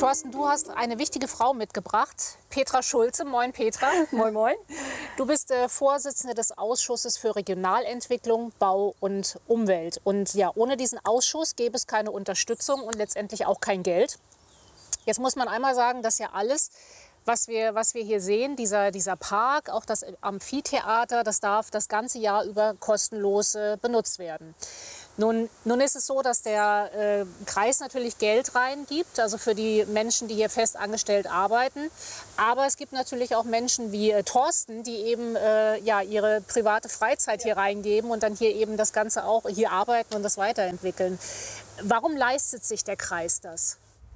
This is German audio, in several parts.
Thorsten, du hast eine wichtige Frau mitgebracht, Petra Schulze. Moin, Petra. Moin, moin. Du bist Vorsitzende des Ausschusses für Regionalentwicklung, Bau und Umwelt. Und ja, ohne diesen Ausschuss gäbe es keine Unterstützung und letztendlich auch kein Geld. Jetzt muss man einmal sagen, dass ja alles, was wir hier sehen, dieser Park, auch das Amphitheater, das darf das ganze Jahr über kostenlos benutzt werden. Nun ist es so, dass der Kreis natürlich Geld reingibt, also für die Menschen, die hier fest angestellt arbeiten. Aber es gibt natürlich auch Menschen wie Thorsten, die eben ja, ihre private Freizeit hier reingeben und dann hier eben das Ganze auch hier arbeiten und das weiterentwickeln. Warum leistet sich der Kreis das?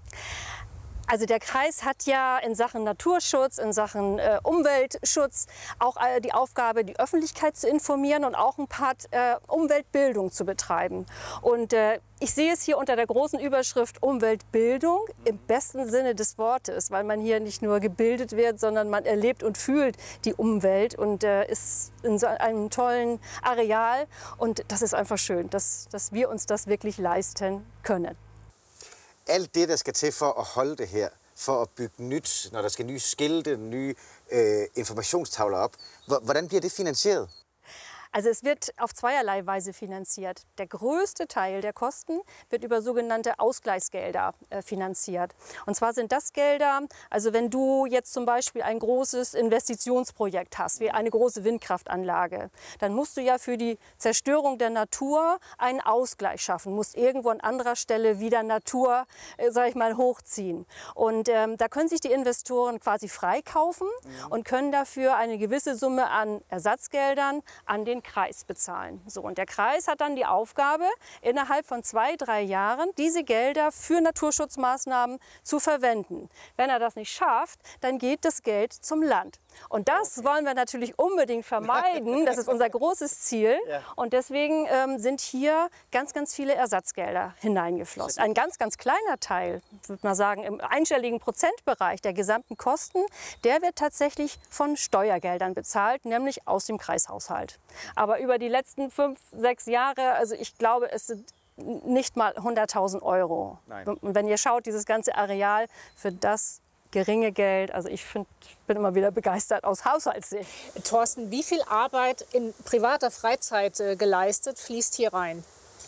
Also der Kreis hat ja in Sachen Naturschutz, in Sachen Umweltschutz auch die Aufgabe, die Öffentlichkeit zu informieren und auch ein Part Umweltbildung zu betreiben. Und ich sehe es hier unter der großen Überschrift Umweltbildung im besten Sinne des Wortes, weil man hier nicht nur gebildet wird, sondern man erlebt und fühlt die Umwelt und ist in so einem tollen Areal. Und das ist einfach schön, dass wir uns das wirklich leisten können. Alt det, der skal til for at holde det her, for at bygge nyt, når der skal nye skilte, nye informationstavler op, hvordan bliver det finansieret? Also es wird auf zweierlei Weise finanziert. Der größte Teil der Kosten wird über sogenannte Ausgleichsgelder finanziert. Und zwar sind das Gelder, also wenn du jetzt zum Beispiel ein großes Investitionsprojekt hast, wie eine große Windkraftanlage, dann musst du ja für die Zerstörung der Natur einen Ausgleich schaffen, musst irgendwo an anderer Stelle wieder Natur, sag ich mal, hochziehen. Und da können sich die Investoren quasi freikaufen und können dafür eine gewisse Summe an Ersatzgeldern an den Kreis bezahlen. So, und der Kreis hat dann die Aufgabe, innerhalb von 2-3 Jahren diese Gelder für Naturschutzmaßnahmen zu verwenden. Wenn er das nicht schafft, dann geht das Geld zum Land. Und das wollen wir natürlich unbedingt vermeiden. Das ist unser großes Ziel. Und deswegen sind hier ganz, ganz viele Ersatzgelder hineingeflossen. Ein ganz, ganz kleiner Teil, würde man sagen, im einstelligen Prozentbereich der gesamten Kosten, der wird tatsächlich von Steuergeldern bezahlt, nämlich aus dem Kreishaushalt. Aber über die letzten 5-6 Jahre, also ich glaube, es sind nicht mal 100.000 Euro. Nein. Und wenn ihr schaut, dieses ganze Areal für das geringe Geld, also ich bin immer wieder begeistert aus Haushaltssicht. Thorsten, wie viel Arbeit in privater Freizeit geleistet fließt hier rein?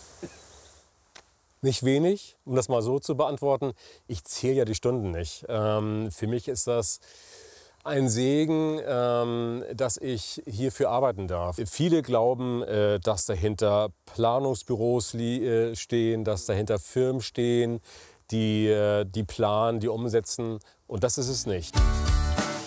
Nicht wenig, um das mal so zu beantworten. Ich zähle ja die Stunden nicht. Für mich ist das ein Segen, dass ich hierfür arbeiten darf. Viele glauben, dass dahinter Planungsbüros stehen, dass dahinter Firmen stehen, die planen, die umsetzen. Und das ist es nicht.